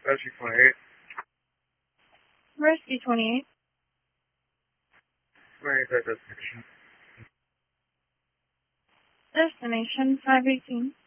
Rescue 28. Rescue 28. Where is that destination? Destination 518.